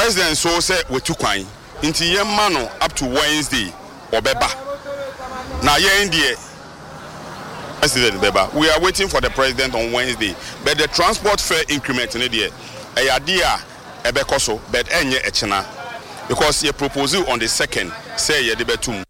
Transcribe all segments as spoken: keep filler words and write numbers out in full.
president so say we two kwan nti ye ma no up to Wednesday obeba na ye ndie president beba we are waiting for the president on Wednesday but the transport fare increment in there e ade a ebekoso but enye echena because ye proposal on the second say ye de betum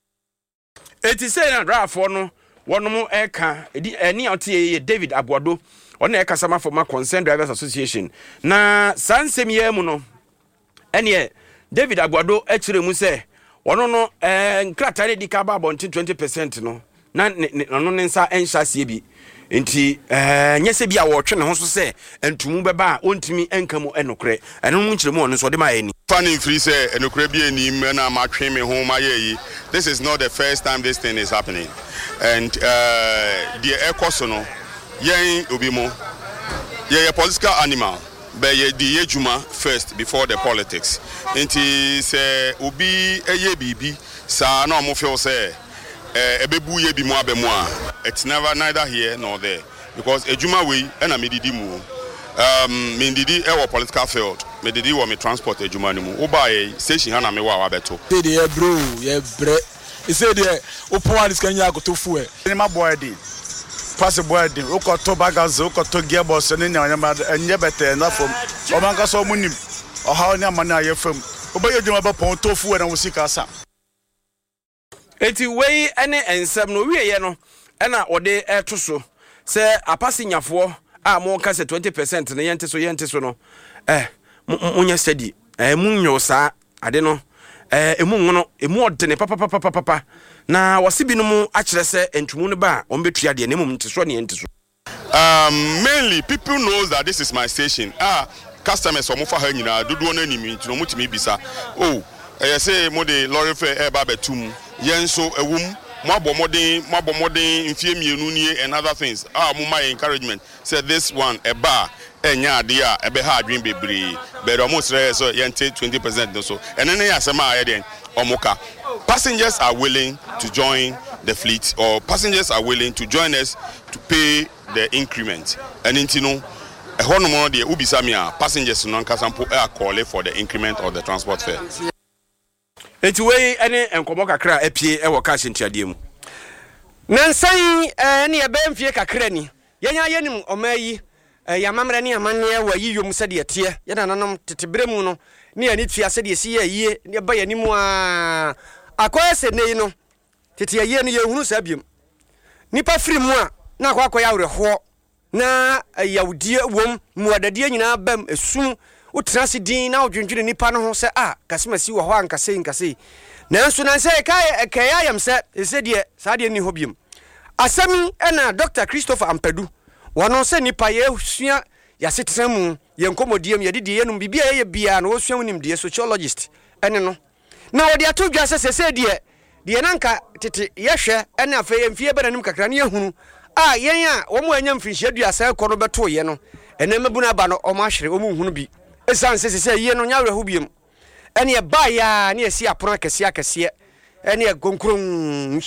eti say na draft no wonom eka eni otie David Abuado on eka sama for my concerned drivers association na sansem ye mu no ene David Abuado ekire mu say wono no eh nkrata ne dika ba bonti twenty percent no na no nsa enhya sie bi enti eh nyese bi a wotwe ne ho so say entumu beba a ontimi enkamu enokre eno mu nkire mu ono so de ma eni fanning free say enokre bi eni na matwe me ho ma ye. This is not the first time this thing is happening and uh the ekoso no yen obi mo ye a political animal but ye the ejuma first before the politics enti say obi eye bibi sa na omo feel say eh ebebu ye bi mo abemu a it's never neither here nor there because ejuma we na medidi mu um medidi e wo political field medidi wo me transport ejuma ni mu oba ye station ha na me wa wa beto say the bro ye bre e say the open one is can ya go to fu e ni ma boy dey pass boy dey o ko to bagazo o ko to gearbox ni nya nya enye bete na fom o man ka so munim o ha ni amana aye fam oba ye dwuma ba pon to fu e na wo sika sa eti wei ene ensem no wieye no ena ode eto so se apasinyafo a mo ka se twenty percent na yente so yente so no eh munya steady eh munyo sa ade no eh emu ngono emu odene papa papa papa na wasibi no mu akire se entumu no ba on betua de ne mum nteso ne yente so um mainly people knows that this is my station ah customers omo fa ha nyina dodo na animi ntino mutimi bisa oh eh say mo de lorry fare e ba betum yenso ewum mo abomodin mo abomodin mfie mienu nie and other things ah mo my encouragement say this one e ba enya ade a ebe ha adwen bebre but almost so yente twenty percent so and then yasema aye den omoka passengers are willing to join the fleet or passengers are willing to join us to pay the increment and intino e hono mo de ubisa me a passengers no nkasampo e call for the increment of the transport fare. Eti wei ene enkomo kakra apie e wo cash ntiade mu nansan eh ne ebe mfie kakra ni yenya yenim omayi ya mamre ne amane wa yiyom sade yete ye nananom tetebre mu no ne ani tua sade yesi yie ne ba yanimu a akoyese nei no tete yie no ye hunu sabiem nipa firi mu a na akwa akwa ya werho na yawdie wom muadade nyina bam esum utrasi din na odwendwene nipa no ho se ah kasemasi wo ho ankase nkase nanso nan se kai kaya yam se se de sa de ni hobiem asami na Doctor Christopher Ampadu wono se nipa ye sua ya setemu ye nkomodiem ye de yenum bibia ye bia na wo sua wonim de sociologist ene no na wo de atodwa se se se de de nanka tete ye hwe ene afa ye mfie beranim kakra ne ehunu ah yen a wo mo anya mfinhia duasa ko no beto ye no ene mabuna ba no o ma hwere o mu hunu bi esan se se ye no nya werho biem ene e ba ya ne esi apron akese akese ene e gonkron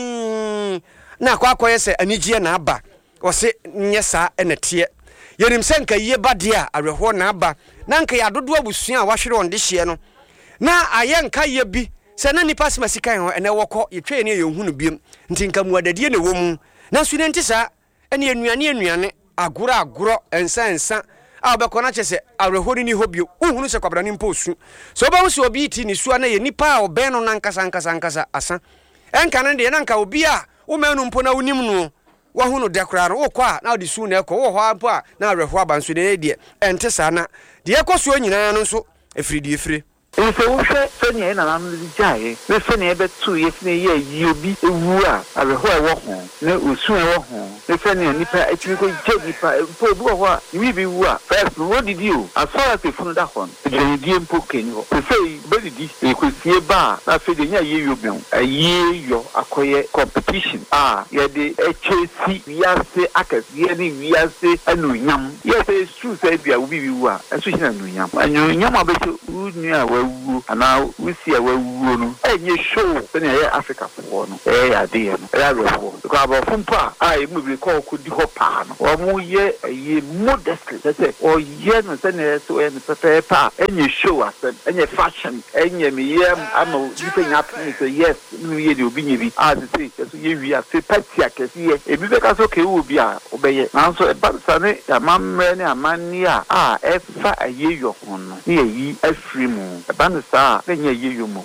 hweren na kwa kwa yese anigye na aba o se nyesa ene tie yenim senka ye bade a awerho na aba na nka ya dodo abusua a wahwere on de hye no na ayenka ye bi se na nipa semasikan ho ene wokọ yetwe ne ye hunu biem ntinka muadadie ne wom na su ne ntisa ene enuane enuane agoro agoro ensa ensa a obekona chese awerho ni hobio uhunu se kwabra ni mposu so ba wo se obi ti ni su na ye nipa a oben no nankasa nkasa nkasa asa enka ne de na nka obi a wo manu mpo na wonim no wo hunu de kra no wo kwa na odi su na ekọ wo ho ampo a na awerho abanso de de entisa na de ekoso nyina no so efridi efre If you say, Sonia and I'm Jay, the Sonia bet two years in a year, you'll be a woo, a whole walk home, no soon walk home. The Sonia Nipper, a typical jelly pie, poor boy, you be woo. First, what did you? As far as they found that one, the Jadian poking, to say, but you could see a bar, I said, a year you know, a year your acquire competition. Ah, yeah, the H A C, we are say, Akas, we are say, a new yam. Yes, it's true, say, we will be woo, and switching a new yam. And you yam, I bet you, wawu ana wisi a wawu no enye show se na ye Africa for no eh ya de no ya refo because aba fumpa a e mu bi ko ko di ho pa no o mu ye ye modestly say o ye no se na so en pepe pa enye show asem enye fashion enye me ye ama you pay up so yes no ye de obi nyebi as say so ye wi a say party akese ye e bi be ka so ke obi a obeye na so e ba sa ne amamre ne amani a a e fa ayeyo hono ye yi afri mu e ba ne sa ne ye yeyo mu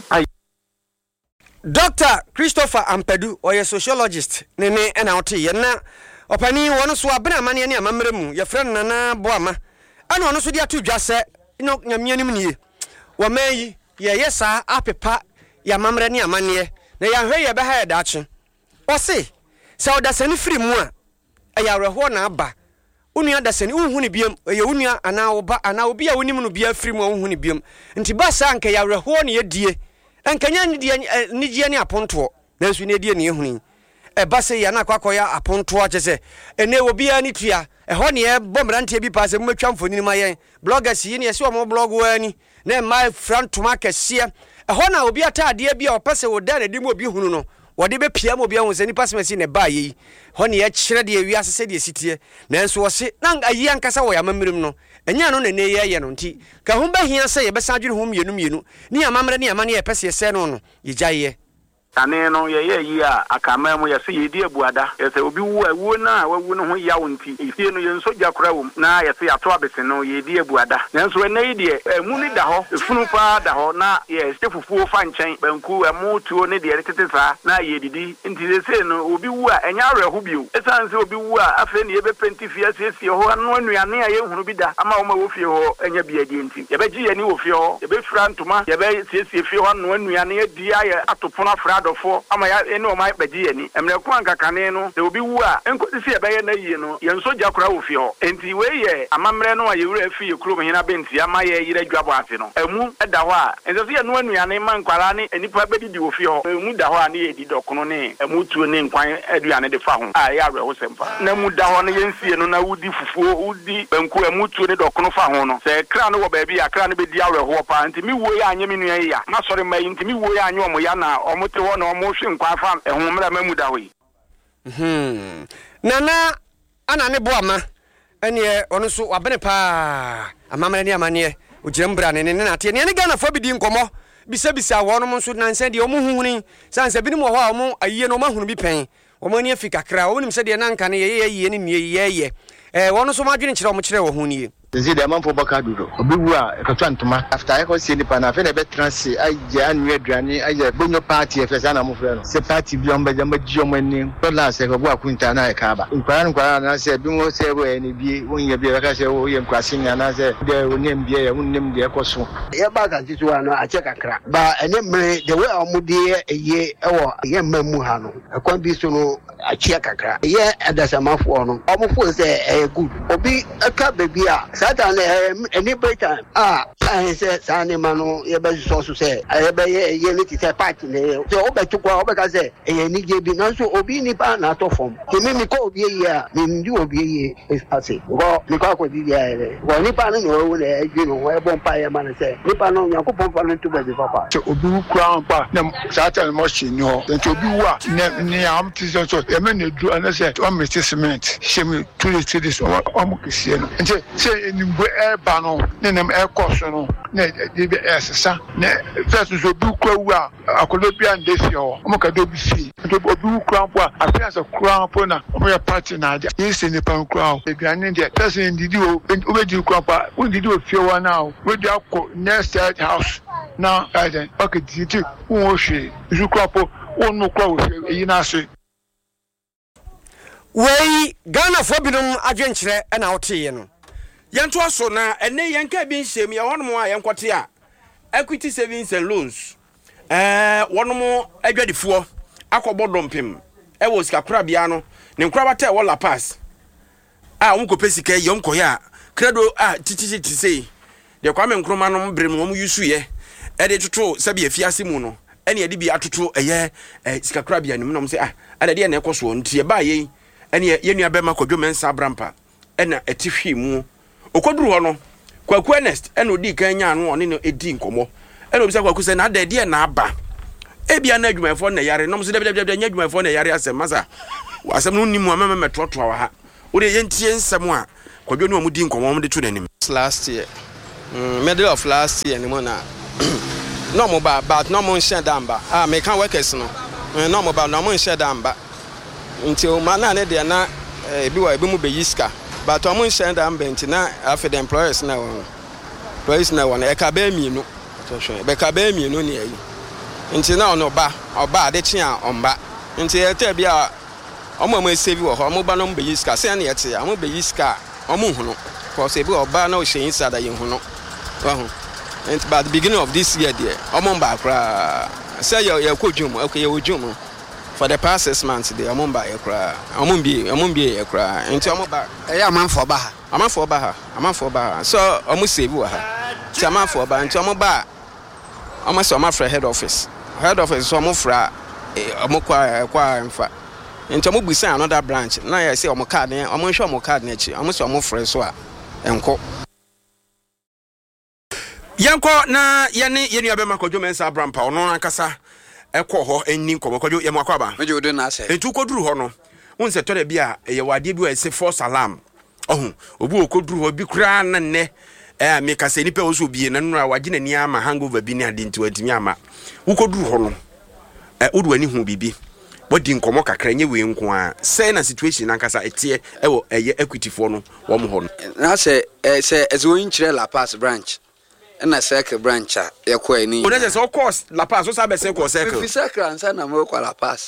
Doctor Christopher Ampedu or a sociologist nene and out here na opani one so abena amani ne amamre mu ye friend nana boama ana ono so dia to dwa se no nyamianim nie wo mayi ye yesa apepa ya mamre ne amane na ya hwe ye be ha da ache o se se odasani firi mu a ya reho na aba unua dasani unhu ne biam ye unua ana oba ana obi a wonim no bia firi mu unhu ne biam nti ba sa anka ya reho ne ye die ankanya ne die ne gie ne aponto na nsu ne die ne ehuni e ba se ya na kwakọ ya aponto a chese ene obi a ne tua e ho ne e bomrante bi pa se mu matwa mfoni ma yen bloggers yi ne ye se o mo blog wani na my front to market sia e ho na obi atade bia opese wo da na di mo obi hunu no wode be pia mo bia ho se ni pasmesi ne ba yi ho ne ye kyere de wi asese de sitie na nso wo se na ayi ankasa wo ya mammirim no enya no ne ne ye ye no nti ka ho ba hia se ye be sa dwene ho mienu mienu ni amamre ni amane ye pese ye se no no ye gyaye ane no ye ye yi a akama mu ye se ye di abuada ye se obi wu awu na wawu no ho ya wonti ifie no ye nso jakora wo na ye se ato abese no ye di abuada nanso ene yi de emu ni da ho efunu pa da ho na ye se fufuo fa nchen banku emu tuo ne de tete sa na ye didi nti ye se no obi wu a enya areho bio esan se obi wu a afa ne ye be penti fie se se ho anu anuane a ye hunu bi da ama wo ma wo fie ho enya bia di nti ye be gi ye ni wo fie ho ye be fra ntoma ye be se se fie ho anu anuane ye di aye atopona fra dofo ama ya ene o mai baji ani emre ko anka kane no de obi wu a enko sisi e beye na yie no ye nso jakora wo fi ho enti we ye amamre no ye wura fi ye kuro hina benti ama ye yire dwabo ase no emu eda ho a enso ye no anuane man kwara ne enipa bedidi wo fi ho emu da ho a ne ye di dokono ne emu tuo ne nkwan aduane de fa ho a ya awe ho sempa na mu da ho ne ye nsie no na wudi fufuo wudi banku emu tuo ne dokono fa ho no se kra no wo ba bi akra no be di awe ho pa enti mi wo ye anye mi nua ya ma sori mai enti mi wo ye anye omo ya na omo te ho na omo nkwa fam ehumra mamuda hoyi mhm nana ana ne boama ene ono so wabene pa amamre ne amane ogirembra ne ne na te ne ne Ghana fo bidi nkomo bisa bisa wono so nanse de omo huhuni sanse bi ne mo ho a omo ayiye no mahunu bi pen omo ne afika kra onim se de nanka ne ye ye ne ne ye ye eh wono so madwene kire omo kire wo huni Nzi de manfo baka duro obi wu a ekatwa ntoma after e ko sie nipa na fe na be transi aye anu aduane aye bonyo party e fesa na mo frɛ no se party bi on be jama ji omo ani dollars e ko bu akunta na e ka ba nkwara nkwara na se bi mo se we ni bi wonye bi ka se wo ye nkwase nya na se de wonem bi e wonem de ko so ye ba ga ti so no a che kakra ba ene mre de we omudi eye ewo ye mamu ha no akwan bi so no a che kakra ye adasamafo no omofo se e good obi aka baby a Satan any break ah I say Sani Mano, you better so say, I ever ye let it a party. So over to go over say, and you be not so obedient, not of him. He made me call be a year, mean you will be is passing. Well, the cock would be there. Well, Nipan, you know, where Bompire man say, Nipan, you could pump on to the papa. To Obu Crown, Satan machine, no, and to be what near Amtizon, so a minute drew and I said, one Mister Cement, she me to the cities or Omocasian, and say, in air banner, then I'm air caution, ne the Essa, ne first so do qua, a Colombian this year, Omocadobi fee, to Obu Crown, appearance of Crown Pona, or a party night, yes, in the pound crown, the grand India, doesn't indeed you, and over you, Grandpa, when did you feel one now, with the next house. Now, I then, okay, did you, who she, you crop, one more crow, you know, say. Wey Ghana for bidum adwenkyere na wote ye no yento aso na ene yenka bi nsem ye wono a yenkote a Equity Savings and Loans eh wono mo adwadifo akobodompem e wo sika kura bia no ne nkura bata e wo La Paz a wo kopesika ye nkoye a credo a tititi sei de kwame nkroma no brem wo mu yusu ye e de toto sabi afiase mu no ene ye de bi atoto eye sika kura bia no mo se ah ade de na ekoso nti e ba ye ene ye nua bema kwadwo mensa brampa ena etihwe mu okoduru ho no kwaku Ernest ena odi kan nya no one no edi nkomo eno bisa kwa kuse na da de na aba ebia na adwumayefo na yare no so de de de nya adwumayefo na yare asem masa asem no nimu amama metoto wa ha wo de yentie nsem a kwadwo no amudi nkomo de to nanim last year mm, middle of last year ni mo na no mo ba but no mo nhyɛ damba ah me kan workers no no mo ba no mo nhyɛ damba nti o ma na ne de na ebi wa ebi mu be yiska but o mo nhyɛ damba nti na after the employers na won employers na won e ka ba mienu to hwe be ka ba mienu ne ayi nti na ono ba oba de chi a omba nti e ta bi a omo mo save wo ho mo ba no be yiska se na ye te a mo be yiska omo hunu cause ebi oba na o hye inside ye hunu wa hu. And by the beginning of this year, dear, I'm on back. Say you're cool, Jum. Okay, you're Jum. For the past six months, dear, I'm on back. I'm on be, I'm on be a cry. And I'm back. I'm on for Baha. I'm on for Baha. I'm on for Baha. So I must save you. I'm on for Baha. I'm on back. I'm on some for head office. Head office, so I'm on for a moquire, acquire, in fact. And I'm be saying another branch. Now I say I'm a card, I'm on show my card nature. I'm on for a swap and call. Yanko na yene yenu abema kodwo mensa abrampa ono ankasa ekọ ho enni nkomo kodwo yemakwa ba meje odo na ase entu koduru ho no wonse tore bia eye wade bi wa ese false alarm ohun obi okoduru ho bi kura na ne eh me kase nipa wo so bi na nura waje na ni ama hangover bi ni ade nti watimi ama ukoduru ho no eh odu ani hu bibi wadi nkomo kakra nye we nko a say na situation ankasa etie ewo eye equity fo no wo mo ho no na se se ezo nchire La Paz branch na circle branch a yekwa ni. Ona se course La Paz so sabe circle circle. Fi circle ansa na mo kwa La Paz.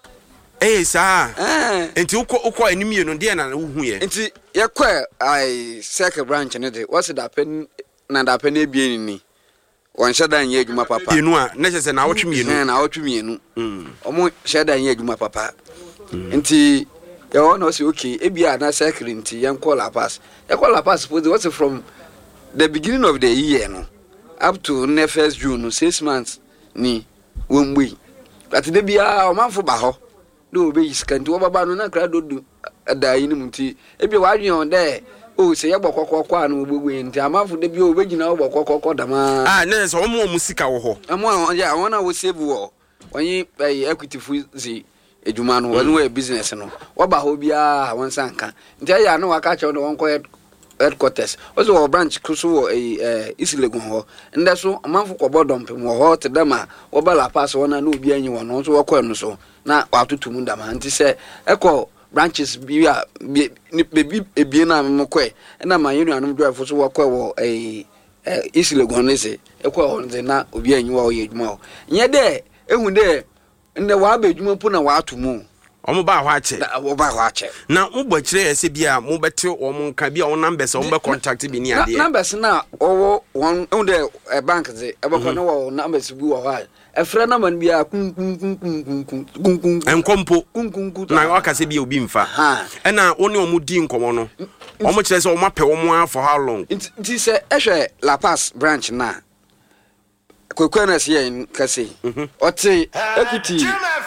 Eh sa. Eh. Enti uko uko anim ye no de na hu ye. Enti yekwa ai circle branch ne de. What's that pen na da pen ebie ni. Won sheda nye adwuma papa. Yenu a na se na wotwe mienu. Eh na wotwe mienu. Mm. Omo sheda nye adwuma papa. Enti ya wona o se okay ebia na circle nti yenko La Paz. Yekwa La Paz suppose what's from the beginning of the year no up to the first June no six months ni womwe but de bia o manfo ba ho do be iskanti wo baba no na kra do do adai ni mti e bia wa dwen on de o se ye gbokokoko anu ogbogwe nti amanfo de bia o be gina gbokokoko dama ah na so omo musika wo ho amo ya wona wo save wo onyi equity fuzi ejuma no wonu business no wo ba ho bia won sanka nti ya no waka che no won ko headquarters also our branch kuso eh Isilegun ho nda so amanfo kwobodom pem ho te dama wo ba La Paz wona na obi anyi wono so wokọ no so na watotum dama nti se ekọ branches bi a bebi ebie na mekọ na ma yenu anum drive so wokọ wo eh Isilegun ne se ekọ ho nze na obi anyi wo ye adwuma ho nye de ehun de nde wa ba adwuma pu na wa atomu omo ba ho ache na wo ba ho ache na wo kire ese bia mo bete omo nka bia on numbers on be contact bi ni ade numbers na owo won unde e bank ze e bako na wo numbers bi wo ha e fra na man bia kun kun kun kun kun kun enkompo kun kun kun na waka se bia obi mfa e na woni omo di nkomo no omo kire se omo ape omo for how long nti se ehwe La Paz branch na kwekwana se yen kase oti equity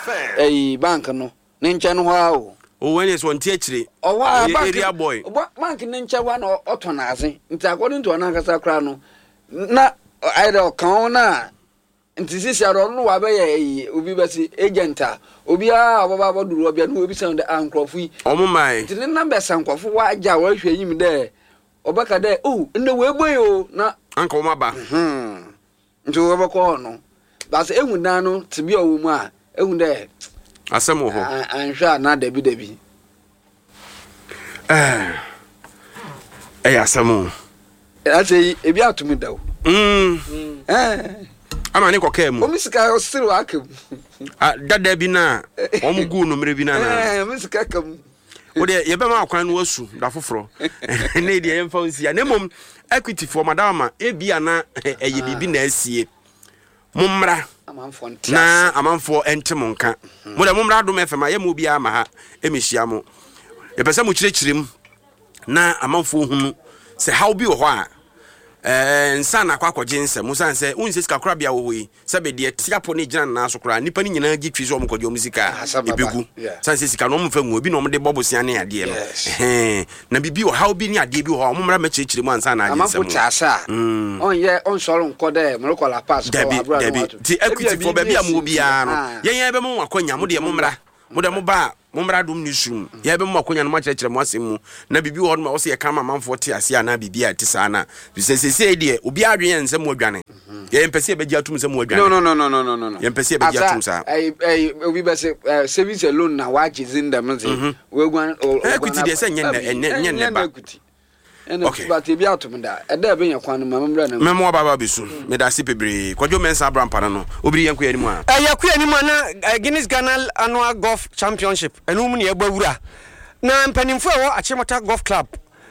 eh bank no nincha no ha o o when is one tiachire o wa area boy bank nincha wa na otonaze nti according to anakasa kra no na either kan na nti sisi aro no wa be ye obi basi agent a obi a baba baduru obi na obi sound ankrofu yi omo mai nti ne number sankrofu wa aja wa hwe yim de obaka de oh nde we boy o na anka o maba hmm nti wo bako no basi ehun dan no tibi owo mu a ehun de asemo ho anhwa na dabi dabi eh eh asemo ase ebi atumi dawo mm eh ama ne koka mu o misika o still akam ah dada bi na o mu gu no mere bi na na eh misika kam o de ye be ma akwan no asu da foforo ne de ye mfa onsia ne mom equity for madama e bia na eye bibi na asie mummra amanfo na amanfo entem nka mo de mummra do mefema ye mo bia ma ha emehia mo e pese mo kirekirem na amanfo hunu se how bi wo ho a eh nsa na kwakọ jinse musan se unse sika kora bia wo yi se be de tiapo ne gina na so kora nipa ni nyina gi twi so mo kodwo musika ebegu san se sika no mo fa nwu obi no mo de bobosia ne ade no eh na bibi o ha obi ni ade bi ho mo mra ma chirechire mu ansa na ade nsem on ye on soro nkode mo ko la pass ko abro no ti equity for be bia mo bia no yen yen be mo akonya mo de mo mra mo de mo ba mo mra dum ni sum ye be mo akonya no ma chirechire mo asem mu na bibi ho no ma wo se ye kama manfo te ase ana bibi a te sana se se se de obi adwen nsem mo adwane ye mpese be giatum nsem mo adwane no no no no no no no ye mpese be giatum sa eh eh obi be se service alone na wa jizin dem nze we gwan equity de se nyen nyen ne ba okay but e bi atom da e da be yakwan no mamra na memo baba besu me da si pebre kwadwo mensa abrampa no obiri yanko yani mu a eh yakwa yani mu na Guinness Ghana Annual Golf Championship enu mu ne egbawura na mpanimfo e wo Achimota Golf Club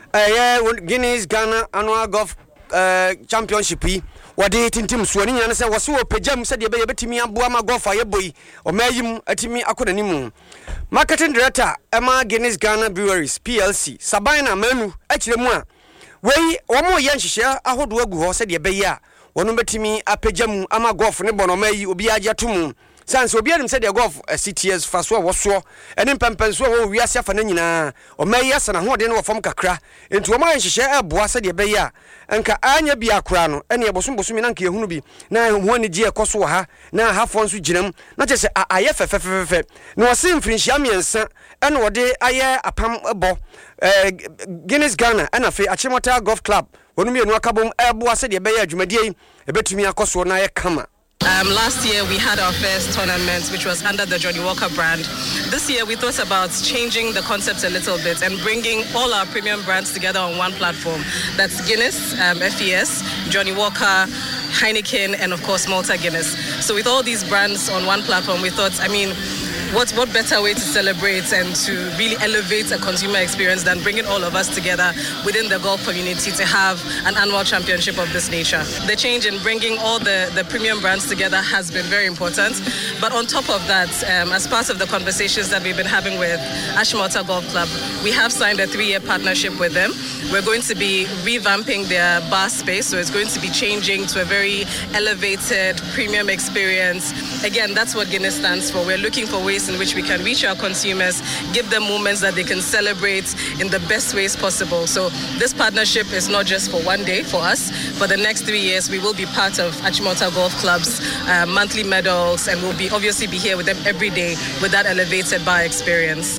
eh Guinness Ghana Annual Golf Championship yi wade tintim so ni nyane se wo se opejam se de be yebetimi aboa ma golf aye boy o mayim atimi akoda nimu marketing director Emma Guinness Ghana Breweries P L C Sabina Manu akire mu a wei wo mo ye nhihye ahodo agu ho se de be ya wono betimi apejam ama golf ne bono mayi obi agya tomu sanse obi anim se de golf C T S faso wo so ene pempenso wo wiase afa na nyina o mayi asana ho de ne wo fom kakra enti wo ma nhihye eboa se de be ya enka anya bia kura no ene ebosom bosom na nka ehunu bi na ho ani gye ekoso ha na hafo nso ginam na chese aye fefefefe na wo se mfrinhia miensa ene wo de aye apam ebo eh Guinness Ghana ena fe Achimota Golf Club wonu mi enu akabom eboa se de be ya adwumadie ebetumi akoso na ye kama. Um, last year we had our first tournament, which was under the Johnny Walker brand. This year we thought about changing the concept a little bit and bringing all our premium brands together on one platform. That's Guinness, um, F E S, Johnny Walker, Heineken, and of course Malta Guinness. So with all these brands on one platform, we thought, I mean, What what better way to celebrate and to really elevate a consumer experience than bringing all of us together within the golf community to have an annual championship of this nature. The change in bringing all the, the premium brands together has been very important. But on top of that, um, as part of the conversations that we've been having with Achimota Golf Club, we have signed a three-year partnership with them. We're going to be revamping their bar space, so it's going to be changing to a very elevated premium experience. Again, that's what Guinness stands for. We're looking for ways in which we can reach our consumers, give them moments that they can celebrate in the best ways possible. So this partnership is not just for one day for us. For the next three years, we will be part of Achimota Golf Club's uh, monthly medals, and we'll be obviously be here with them every day with that elevated bar experience.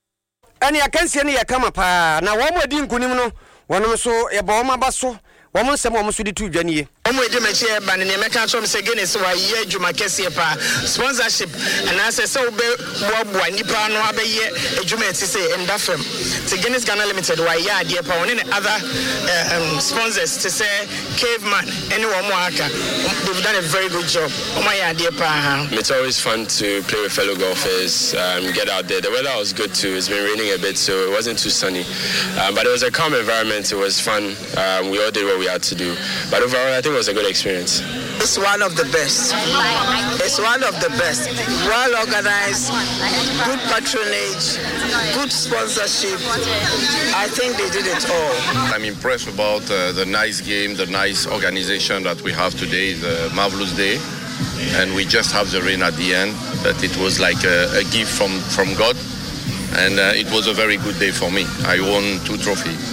And I can see any kama pa na wo mo di nkunim no wonom so e bo ma ba so wo mo nsem wo mo so di tu dwane omo eje me che ba ne meka cho me se Guinness wa ye adwuma kese pa sponsorship and as say we bo bo nipa no abaye adwuma eti say ndafem to Guinness Ghana Limited wa ye ade pa one ne other um, sponsors to say Caveman any one more aka they've done a very good job omo ye ade pa. It's always fun to play with fellow golfers, um, get out there. The weather was good too. It's been raining a bit, so it wasn't too sunny, um, but it was a calm environment. It was fun. Um, we all did what we had to do, but overall I think it was a good experience. It's one of the best. It's one of the best. Well organized, good patronage, good sponsorship. I think they did it all. I'm impressed about uh, the nice game, the nice organization that we have today. The marvelous day, and we just have the rain at the end. But it was like a, a gift from from God, and uh, it was a very good day for me. I won two trophies.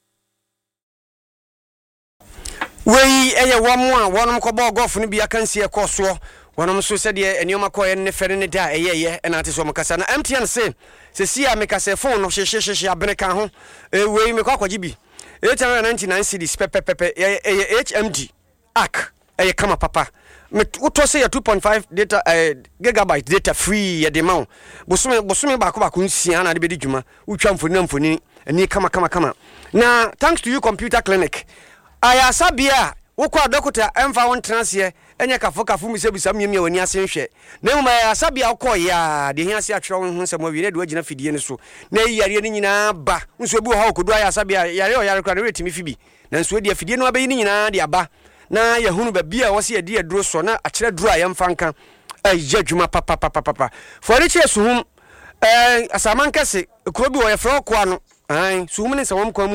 Wei eye womo a wonom kobo golf no bia kan sie koso wonom so se de enioma koye ne fere ne da eye ye na ate so mkasa na M T N se se sia mekasa phone no hyehye hyehye abene kan ho wei me kwakwaje bi eight hundred ninety-nine cedis pepepepe eye H M D arc eye kama papa me uto se ya two point five data gigabyte data free ye de ma bosome bosome ba ko ba ko nsia na de be di dwuma utwa mfoni mfoni ani kama kama kama na thanks to you computer clinic aya sabia wokwa dokota emfa won transie enye kafo kafo misebisa miemia wani asenhwe na mu aya sabia wokọ ya de hiase atwere ho nsem awie de wagina fidie ne so na yare ne nyina ba nso ebi ho kodu aya sabia yare o yare kra na retimi fibi na nso de fidie no abayi ne nyina de aba na yahunu ba bia wo se ye de aduro so na akere duro ayemfa nka ayya dwuma papa papa papa fori che suhum eh asaman kase kuro bi wo ye fro kwa no ai suhum ne se wom kwa mu ho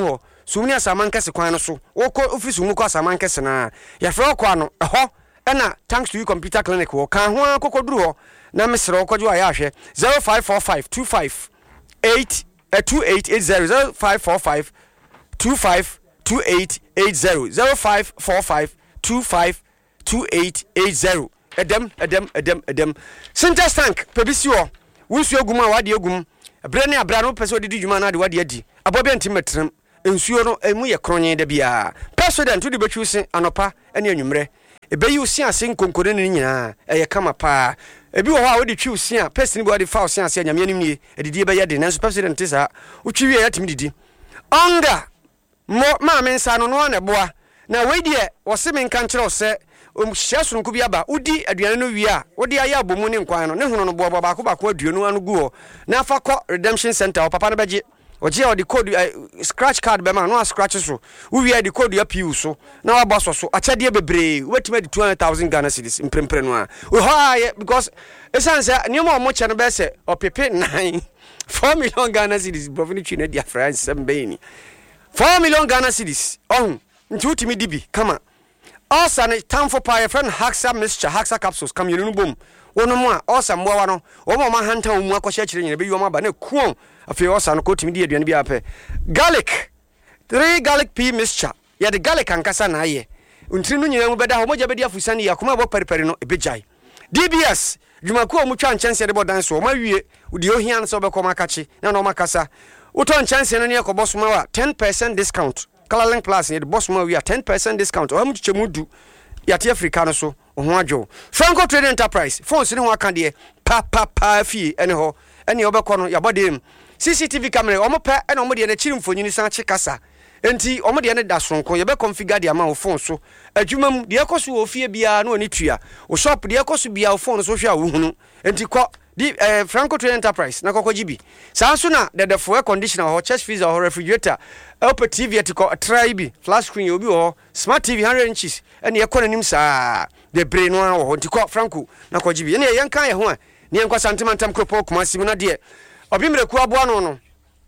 sumni asaman kese kwan no so woko office mu ko asaman kese na ya fro kwa no ho na thanks to you computer clinic wo kan ho akokoduru ho na mesre okojo aya ahwe zero five four five two five eight two eight eight zero zero five four five two five two eight eight zero zero five four five two five two eight eight zero edem edem edem edem Sintex tank pebisi wo wunsu egum a wade egum abre ne abra no pese odidi djuma na de wade adi abobe ntimetrem ensuo no emu ye kronye da bia president udi betwusi anopa ene anwumre ebeyi usi ase nkonkore ne nyina eye kama pa ebi wo ha wodi twi usi a person bi wade fa usi ase anyame anim nie edidi ebe ye de nanso president sa utwi wie ya timdidi onga mo ma mensa no no na boa na we die wo se men kan kire wo se um hyeso nko bi aba udi aduane no wi a wodi aye abomu ne nkwan no ne hono no boa ba ko ba ko aduanu anu guo na afa ko redemption center o papa no beje oje o di code uh, scratch card be ma no scratch so wi a di code ya piu so na wa boso so achade bebre wetima di two hundred thousand Ghana cedis imprempre no a we ha because essence ni mo mo che no be se o pepe nine four million Ghana cedis brovini twi na dia France sembeni four million Ghana cedis oh nti mi dibi kama also ne time for pie friend Haxa mixture Haxa capsules come you boom wono mo a also mwa wano wo mo ma hanta wo mu akɔhye kyerɛ nyina be yi wo ma ba na kuon afi also no ko timi di aduane bi apɛ garlic three garlic pea mixture ya de garlic ankasa na aye ntiri no nyina mu bɛda ho moja bɛdi afusane ya kuma bɔ periperi no ebejai D B S dwumako mu twa nkyɛnse de bɔ dan so ma wie udi ohia no so bɛkɔ makachi na no makasa woto nkyɛnse no ne yakɔbɔ so ma wa ten percent discount Colorlink Plus ne de boss ma we are ten percent discount o mu chichemu du ya te Africa no so ho adwo Franco Trading Enterprise phones ne ho aka de pa pa pa fi ene ho ene obekɔ no ya bodem C C T V camera o mo pɛ ene o mo de na chiri mfonyini san chi kasa enti o mo de ne da sonko ye be configure de ama o phone so adwumam de ekoso o fie bia na oni tua o shop de ekoso bia o phone so hwa wo hunu enti kɔ di eh, Franco Trading Enterprise na kokɔ gibi saa so na de defo air conditioner ho chest freezer ho refrigerator L P T V atiko try bi flat screen obi ho smart T V one hundred inches ene ye kɔ nanim saa de brain no ho ntiko Franco na kɔ gibi ene ye nkan ye ho a ne nkɔ santimantam kropo kuma simu na de obi mreku aboa no no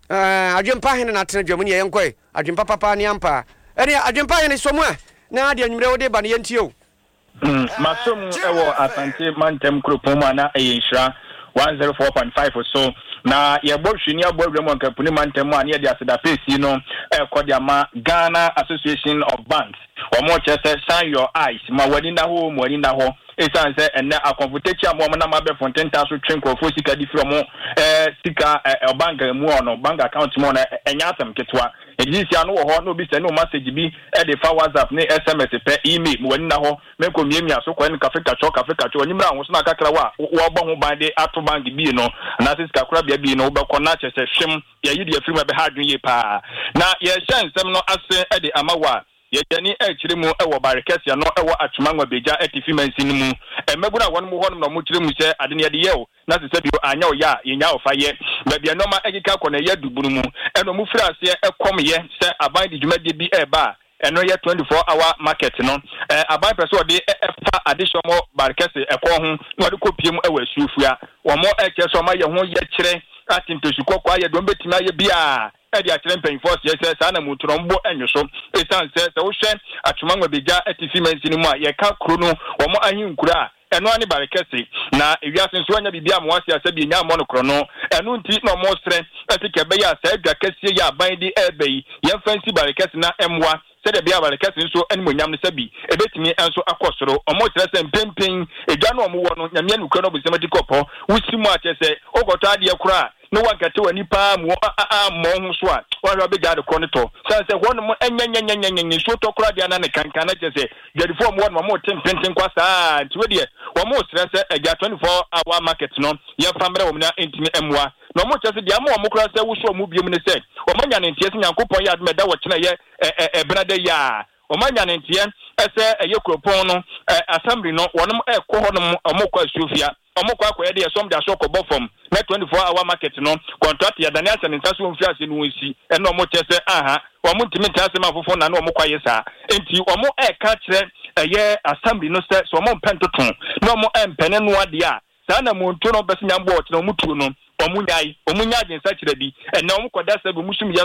eh adwempa hene na tena dwamu ne ye nkɔ adwempa papa ne ampa ene adwempa hene somu a na de anwumre wo de ba ne yentio mm masom ewo asante mantem kropo ma na eyinhira one oh four point five or so na ye bo hwini abo awremo kampuni mantem a ne de aseda pesi no e kodi ama Ghana Association of Banks omo chese shine your eyes ma wani na ho mo wani na ho esan se enne akonfotechi amo na ma be fonten ta so twenko fo sika di from eh sika e bank mu ono bank account mu na enya asem ketwa ejisi anu wo ho no bi se no message bi e de fa WhatsApp ne S M S pe email mo wani na ho me ko miemi aso ko en cafe kacho cafe kacho oni mra ho so na kakra wa wo bo ho ban de ato bank bi no na sika kura bia bi no wo be ko na chese hwem ye yi de afiri ma be ha dwen ye pa na ye hye nsem no ase e de amawa ye tani e kire mu e wo barikesia no e wo atwumanwa beja atifi mansin mu e meguna won mu hono no mu kire mu se ade ne ye de ye na se se bio anya o ya ye nya o fa ye ba bia no ma egika ko na ye dubunu mu e no mu fira ase e kom ye se aban di dwumade bi e ba eno ye twenty-four hour market no eh aban person o de fa additional barikese e ko ho no de kopiem e wa suufua wo mo e ke so ma ye ho ye kire atintosu kokwa ye do betima ye bia e dia kire mpen force ye se sa na mutrombo enyo so e san se se wo hwe atwumanwa beja atifi mansini mu a ye ka kro no wo mo ahinkura eno ani barikese na ewiase nso anya bibia mo ase asabi nya mo no kro no eno nti no mo stre atike be ya sa edwa kase ya aban di ebe ye fancy barikese na emwa se de bia barikese nso animonyam ne sabi ebetimi enso akosoro omo kire se mpempen edwa no omo wo no nyame anukro no busemati kopo wusimu akese ogoto ade kura no wakati wani pa mo a mo ho so a wa be gade ko ne to san se ho no enyenyenyenyenyen so to kura dia na ne kankana kese gade fo mo no mo tempenten kwa saa ti we de wo mo stress e ga twenty-four hour market no ye famre wo na intimi emwa no mo kese dia mo mo kura se wo so mo biem ne se wo mo nya ne ntie se nyankopon ya de da wo kina ye e benade ya o manya ne ntie ese eye kropon no assembly no wonom e ko honom omokwa sofia omokwa akoye de som da shoko bofom na twenty-four hour market no contract ya Daniel Sanitasu mfi ase no nsi ene omo chese aha omo ntimi ntase mafofo na na omokwa yesa enti omo e ka kire eye assembly no se so omo pentoton na omo empene no ade a sa na mo nto no besi nyambo o tena omutuo no omunyai omunya agensa kire bi ene omo koda sabu musum yeso a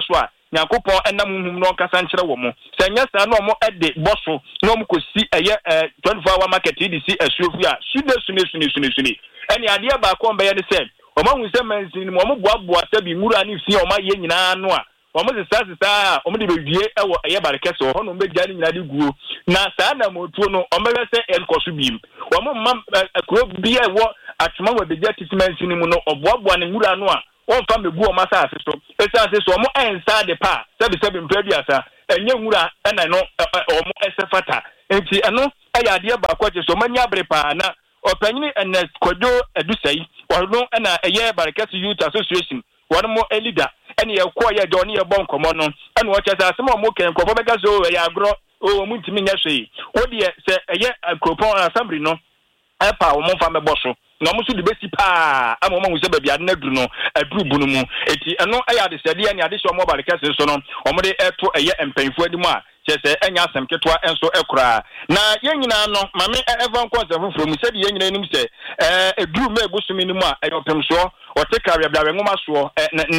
nyankopon enam hum no kasa nkyere wo mo se nya sa no mo ede boso no mo kosi eye twenty-four hour market D C asuofu a sude sune sune sune sune eni ade ba ko mbe ye ne se o ma hu se mansin mo mo boaboa se bi mura ni fi o ma ye nyina no a o mo se sa sa o mo de bewie e wo eye barekese o no mbe gya ni nyina de guo na sa na mo tuo no o mbe se el kosu bim o mo ma akro bi e wo atuma wa begya titimansin mu no oboaboa ne mura no a won fa megu o masa ase so esa ase so mo ensa de pa sebi sebi mpaduasa enye nwura na no o mo esefata enti eno aya de ba kwache so manya bre pa na opanyini ns kodo edusai wono na eye barekesi youth association wono mo leader ene ye ko ye joni ye bon komo no ene wo chese ase mo mo ken ko bega so ye agro o mo ntimi nya hwe wodi se eye akropon assembly no epa wo mo fa meboso no mo so de besi pa ama mo se bia na duru no aduru bunu mu eti eno eya de sede ene ade so mo barekesi so no o mo de eto eye empanfo adi mu a chese enya asem ketwa enso ekura na yenyina no mame evan konse from se de yenyina nim se eh eduru ma ebusumi nim a eyopem so o te karia bia ngoma so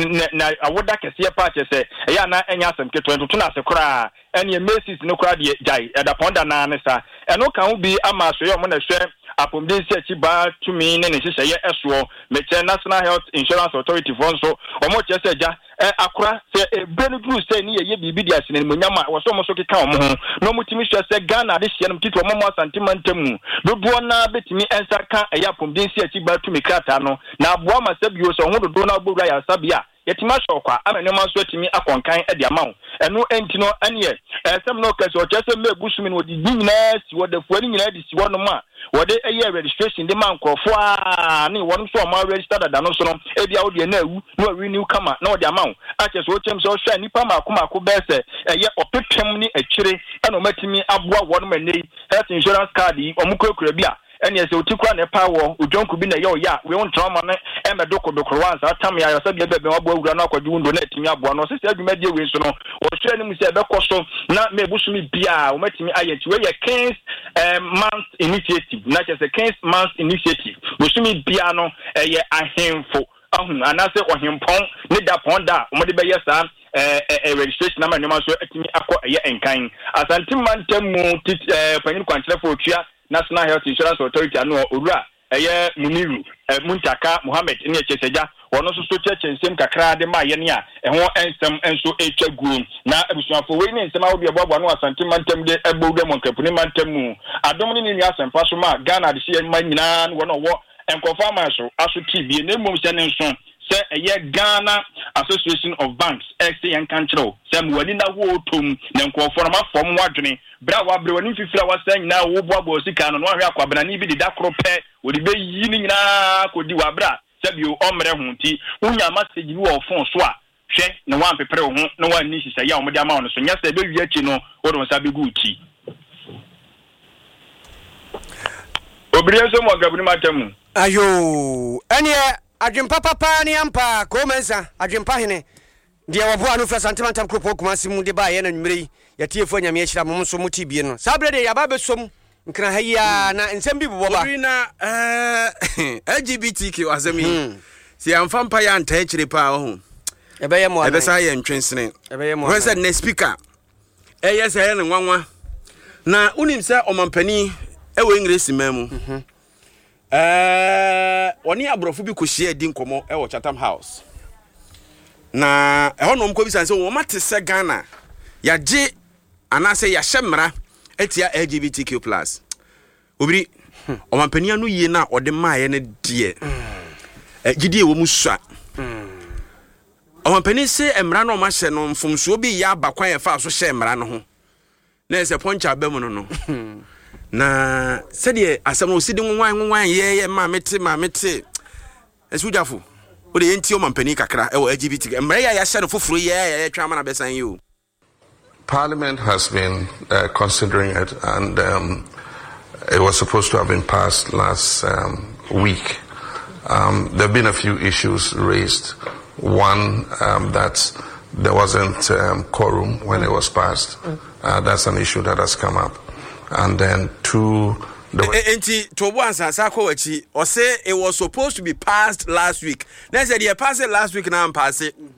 na awoda kese pa chese eya na enya asem ketwa ntutu na sekura ene mesis no kura de jai eda ponda na ne sa eno kan bi ama so ye mo na hwe apomdensi achi ba tumi ne ne hyehyɛ ɛso meche National Health Insurance Authority fonso omo chese ja akura se brand group say ni ye bibi dia sene monyama wo so mo so keka omo ho no mutimi hwɛ se Ghana de hye no tito omo mo asantemantamu dodo na betimi ensa ka ɛya apomdensi achi ba tumi krata no na aboa ma sabio so ho dodo na obowura ya sabia yetima shokwa amene ma so atimi akonkan e dia mawo eno enti no ane esem no kase o chese me busumi no di nyina si wodafu ani nyina di si wono ma wode eye registration de man krofo a ne wono so ma register da no so no e bia wo de na awu no renew kama na wo de amawo a chese o chem so hwa nipa makoma ko bese eye opepem ni akire eno matimi aboa wono manei health insurance card yi omukokura bia ene se otikwa ne pawo ojonku bi na ye oya we won trauma ne e me doko doko wan sa tam ya yosa bi bebe wabo awura na akwadwu wundo na etimi aboa no sese adwuma die we so no o hwe ne mu se be koso na me busumi bia o matimi ayeti we ye Kings um, month initiative na chese Kings month initiative busumi bia no e ye ahemfo ahun anase ohempon ne da ponda o mo de be ye sa eh eh registration na ma nyoma so etimi akọ ye enkan asantimman temu panyin kwankyere fo otua National Health Insurance Authority anu owura eye Muniru Muntaka Mohammed ne cheseja wono so so chechensem kakra de ma ye ne a eho ensem enso etwagu na abusuafo we ne ensem awo de boabo no asantimantem de ebowde monkapuni mantem adom ne ni asempa so ma Ghana de sie ma nyina wono wo enkofa ma so aso tibie ne mom se ne nso se eye Ghana Association of Banks X N Control se mwani na wo tom ne nkofo na mafom wadwene bra wa bre wani fifira wasa nyina wo boabo sika no no ahwe akwabena ni bi de dakro pe wo de be yi ni nyina kodi wa bra se bi o omre hu nti unya message bi wo phone so a hwe ne wan pepere ho ne wan ni sisa ya o mo de ama no so nya se be wi achi no wo do nsa be gu uchi obriye so mo gabuni matamu ayo ene adwempa papa ne ampa ko mensa adwempa hene de waboa no fra santimantam kropo kumase mu de ba ye na nwumre yatiefo nyame ahira mom so muti bie no sabre de yaba besom nkra ha ya na nsem bi bobo ba na eh L G B T Q azami si amfa mpa ya nta akire pa ho ebe ye mo ebe sa ye ntwensene ebe ye mo ho se ne speaker eh yes eh ne nwanwa na unim se omampani ewe ingresi mamu eh oni abrofo bi ko hia di nkomo e wo Chatham House na e hono mko bi sanse wo mate se Ghana ya je anase ya hyemra etia L G B T Q plus obiri omampani anu yie na ode maaye ne de eh gidie wo musua omampani se emra no ma hye no mfomso bi ya bakwan e fa so hye emra no ho na ese poncha abemu no no na sede asem no sidi nwan nwan ye ye ma mete ma mete esujafo o de yenti o mampani kakra e wo L G B T emre ya ya hye no foforo ye ye twa ma na besan you. Parliament has been uh, considering it, and um, it was supposed to have been passed last um, week. Um, there have been a few issues raised. One, um, that there wasn't um, quorum when it was passed. Uh, that's an issue that has come up. And then two, Enti to one sako wachi or say it was supposed to be passed last week. Then said you passed it last week now and pass it.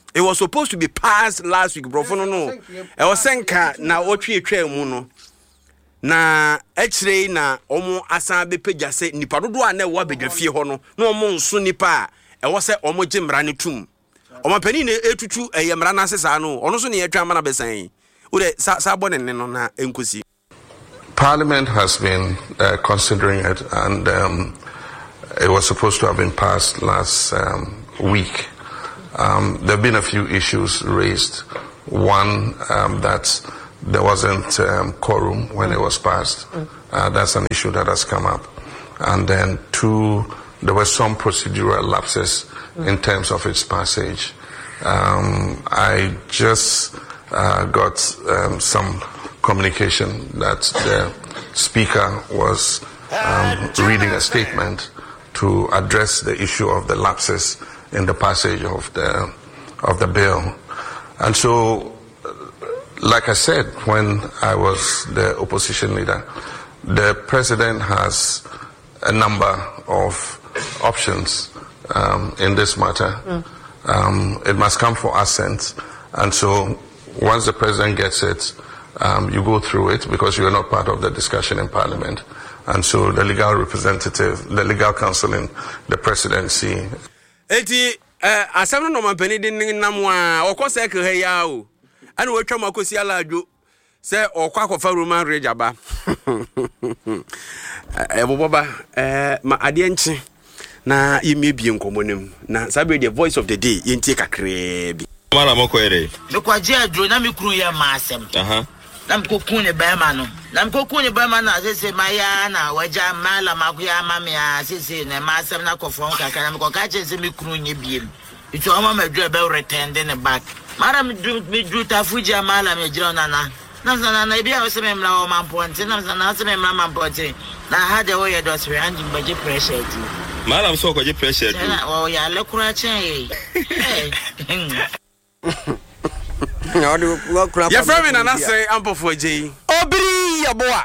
It was supposed to be passed last week, bro. No, no. I was saying, na otwi etwa mu no. Na echre na omo asan be pagya se nipa dodo a na wo abedwafie ho no. Na omo nso nipa a e wo se omo gimra ne tum. Omo pani na etutu eyemra na sesa no. Ono so ne etwa mana besan. Wo de sa bo ne no na enkosi. Parliament has been uh, considering it, and um, it was supposed to have been passed last um, week. Um, there have been a few issues raised. One, um, that there wasn't um, quorum when it was passed. Uh, that's an issue that has come up. And then two, there were some procedural lapses in terms of its passage. Um, I just uh, got um, some communication that the Speaker was um, reading a statement to address the issue of the lapses in the passage of the of the bill. And so, like I said, when I was the opposition leader, the President has a number of options um, in this matter. Mm. Um, it must come for assent. And so, once the President gets it, Um, you go through it because you are not part of the discussion in Parliament. And so the legal representative, the legal counsel in the presidency. Eti, asam no mampani din namwa, okwa se ke ya o. Ana wo twam akosi alajo. Se okwa kofa Roman Rejaba. Eh boboba, eh ma ade enchi na yemebie nkomonem. Na sabe the voice of the day yentie kakre bi. Mala mokoere. Me kwaje adro na me kunu ya masem. Aha. Nam kokun ne bema no. Nam kokun ne bema na sese maya na waja mala makuya mame ya sese ne masem na kofon kaka na me kokache se me kunu nye biem. Itu ama me dru be return ne back. Mara me dru me dru tafuja mala me jira na na. Na na na bia o se me mla o mamponte na na se me mla mamponte. Na ha de wo ye do se andi baje pressure ti. Mala so ko je pressure ti. Na o ya le kura chen eh. Your friend and I say, I'm for J. Obri, ya boa.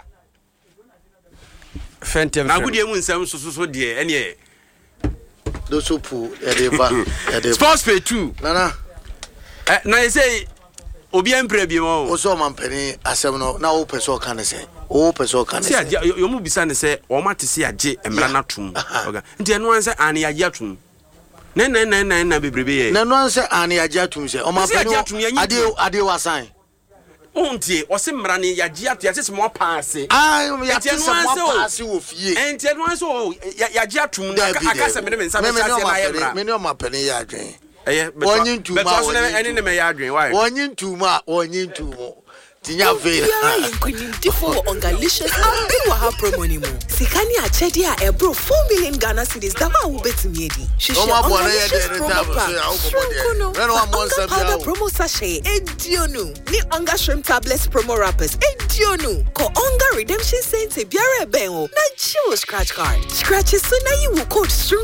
Phantom. I would even say, so so dear, and ye. Those who pull a sports pay too. Nana. Now you say, Obian Prebio, also man penny, as I know, now open so can I say, open so can I say, you move beside say, or mat to see a J and Branatum. And then one say, Annie, a yatum. Na na na na na bebrebe na no anse ane agiatum se o ma pe no ade ade wasan ontie o se mra ne yagiatu ya se mo paase ah ya se mo paase wo fie enti no anse o yagiatum na aka se me me nsa me se na ye mra me ne o ma pe ne ya adwen eh onyin tuma but ene ne me ya adwen why onyin tuma onyin tumo tinya ve ya nkunyi difo ongalicious ambi wa ha promo ni mu sikani achedi a ebro four million Ghana cedis da wa wo betumi edi o ma bo na ye de retable so ya wo bo de re no wa mo nsa bia o promo sachet edionu ni onga shrimp tablets promo wrappers edionu ko onga redemption center biara ben o na chill scratch card scratch so na you code